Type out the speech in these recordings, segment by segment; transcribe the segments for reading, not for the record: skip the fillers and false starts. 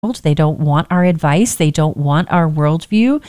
They don't want our advice. They don't want our worldview.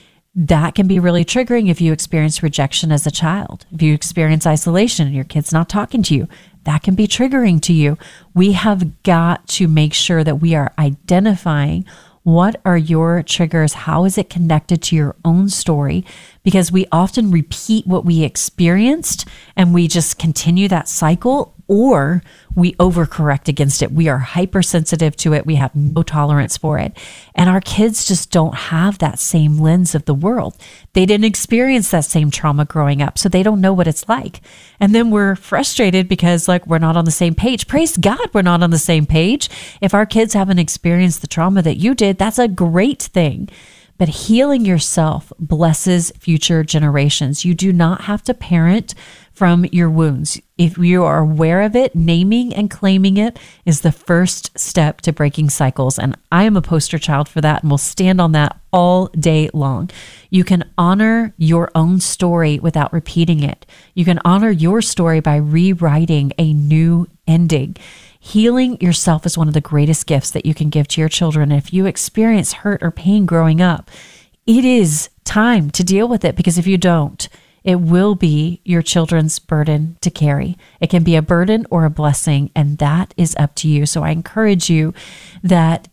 That can be really triggering if you experience rejection as a child. If you experience isolation and your kid's not talking to you, that can be triggering to you. We have got to make sure that we are identifying what are your triggers? How is it connected to your own story? Because we often repeat what we experienced and we just continue that cycle, or we overcorrect against it. We are hypersensitive to it. We have no tolerance for it. And our kids just don't have that same lens of the world. They didn't experience that same trauma growing up, so they don't know what it's like. And then we're frustrated because we're not on the same page. Praise God, we're not on the same page. If our kids haven't experienced the trauma that you did, that's a great thing. But healing yourself blesses future generations. You do not have to parent from your wounds. If you are aware of it, naming and claiming it is the first step to breaking cycles. And I am a poster child for that, and will stand on that all day long. You can honor your own story without repeating it. You can honor your story by rewriting a new ending. Healing yourself is one of the greatest gifts that you can give to your children. If you experience hurt or pain growing up, it is time to deal with it, because if you don't, it will be your children's burden to carry. It can be a burden or a blessing, and that is up to you. So I encourage you that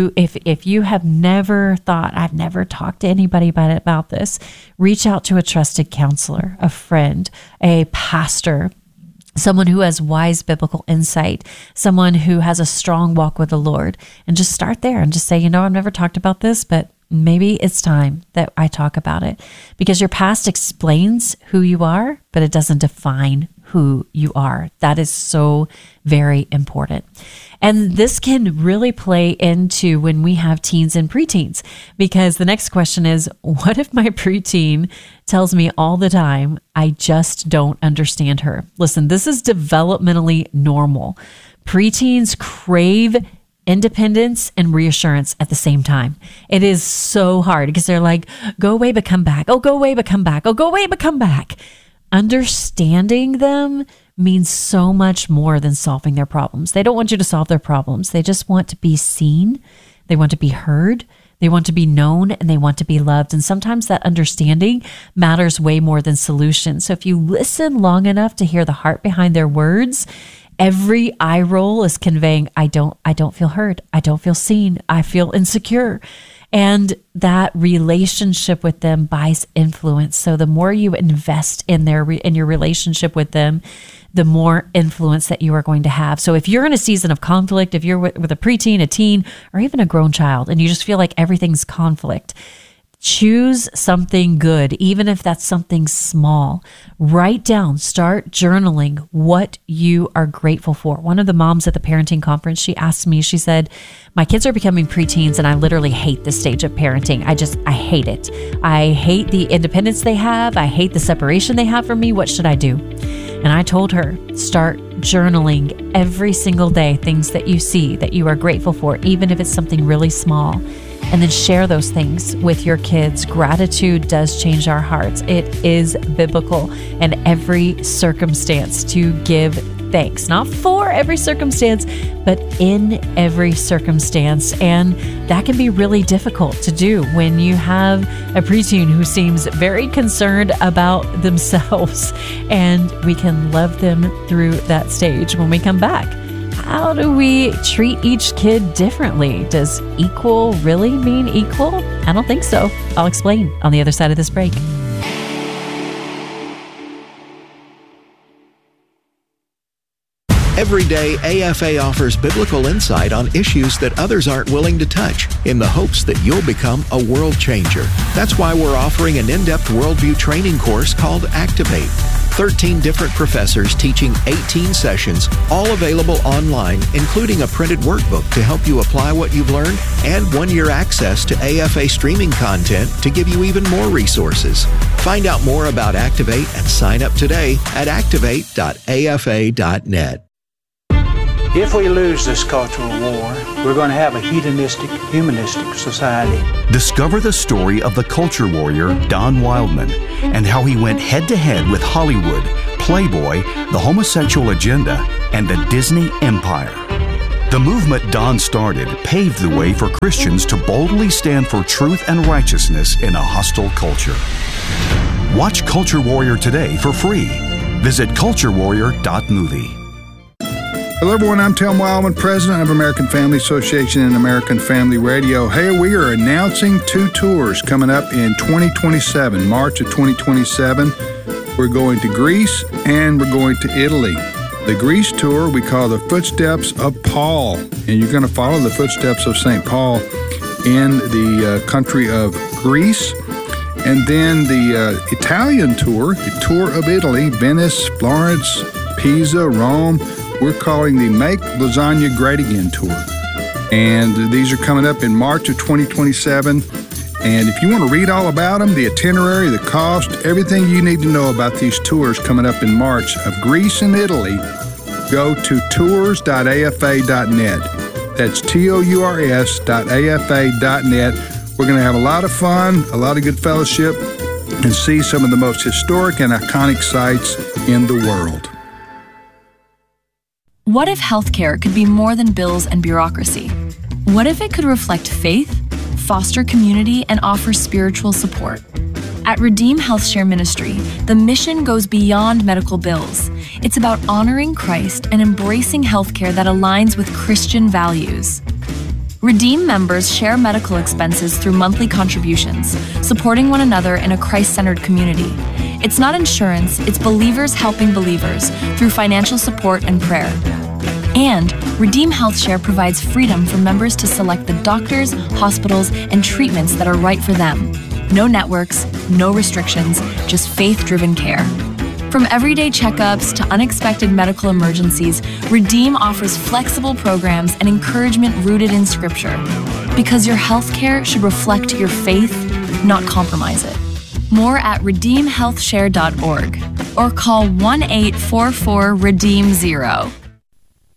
if you have never thought, I've never talked to anybody about this, reach out to a trusted counselor, a friend, a pastor, someone who has wise biblical insight, someone who has a strong walk with the Lord, and just start there and just say, I've never talked about this, but maybe it's time that I talk about it, because your past explains who you are, but it doesn't define who you are. That is so very important. And this can really play into when we have teens and preteens, because the next question is, what if my preteen tells me all the time, I just don't understand her? Listen, this is developmentally normal. Preteens crave independence and reassurance at the same time. It is so hard because they're like, go away, but come back. Oh, go away, but come back. Oh, go away, but come back. Understanding them means so much more than solving their problems. They don't want you to solve their problems. They just want to be seen. They want to be heard. They want to be known, and they want to be loved. And sometimes that understanding matters way more than solutions. So if you listen long enough to hear the heart behind their words, every eye roll is conveying, I don't feel heard. I don't feel seen. I feel insecure. And that relationship with them buys influence. So the more you invest in your relationship with them, the more influence that you are going to have. So if you're in a season of conflict, if you're with a preteen, a teen, or even a grown child, and you just feel like everything's conflict, choose something good, even if that's something small. Write down, start journaling what you are grateful for. One of the moms at the parenting conference, she asked me, she said, my kids are becoming preteens and I literally hate this stage of parenting. I hate it. I hate the independence they have. I hate the separation they have from me. What should I do? And I told her, start journaling every single day, things that you see that you are grateful for, even if it's something really small. And then share those things with your kids. Gratitude does change our hearts. It is biblical in every circumstance to give thanks, not for every circumstance, but in every circumstance. And that can be really difficult to do when you have a preteen who seems very concerned about themselves, and we can love them through that stage when we come back. How do we treat each kid differently? Does equal really mean equal? I don't think so. I'll explain on the other side of this break. Every day, AFA offers biblical insight on issues that others aren't willing to touch, in the hopes that you'll become a world changer. That's why we're offering an in-depth worldview training course called Activate. 13 different professors teaching 18 sessions, all available online, including a printed workbook to help you apply what you've learned, and 1-year access to AFA streaming content to give you even more resources. Find out more about Activate and sign up today at activate.afa.net. If we lose this cultural war, we're going to have a hedonistic, humanistic society. Discover the story of the culture warrior Don Wildman and how he went head-to-head with Hollywood, Playboy, the homosexual agenda, and the Disney Empire. The movement Don started paved the way for Christians to boldly stand for truth and righteousness in a hostile culture. Watch Culture Warrior today for free. Visit culturewarrior.movie. Hello, everyone. I'm Tom Wildman, president of American Family Association and American Family Radio. Hey, we are announcing 2 tours coming up in 2027, March of 2027. We're going to Greece and we're going to Italy. The Greece tour we call the Footsteps of Paul, and you're going to follow the footsteps of St. Paul in the country of Greece. And then the Italian tour, the Tour of Italy, Venice, Florence, Pisa, Rome. We're calling the Make Lasagna Great Again tour. And these are coming up in March of 2027. And if you want to read all about them, the itinerary, the cost, everything you need to know about these tours coming up in March of Greece and Italy, go to tours.afa.net. That's tours.afa.net. We're going to have a lot of fun, a lot of good fellowship, and see some of the most historic and iconic sites in the world. What if healthcare could be more than bills and bureaucracy? What if it could reflect faith, foster community, and offer spiritual support? At Redeem HealthShare Ministry, the mission goes beyond medical bills. It's about honoring Christ and embracing healthcare that aligns with Christian values. Redeem members share medical expenses through monthly contributions, supporting one another in a Christ-centered community. It's not insurance, it's believers helping believers through financial support and prayer. And Redeem HealthShare provides freedom for members to select the doctors, hospitals, and treatments that are right for them. No networks, no restrictions, just faith-driven care. From everyday checkups to unexpected medical emergencies, Redeem offers flexible programs and encouragement rooted in Scripture. Because your healthcare should reflect your faith, not compromise it. More at redeemhealthshare.org or call 1-844-REDEEM-0.